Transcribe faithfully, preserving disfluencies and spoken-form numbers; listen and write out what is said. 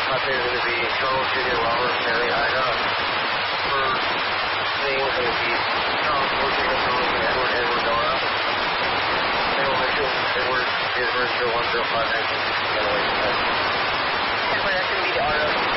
Hot days going to be Charles Junior Robert, Mary Ida. For things going to be Charles Junior Robert, Edward, Edward Dora. Single mission, Edward, Edward, zero one zero five nine six. Edward, that's going to be the R O.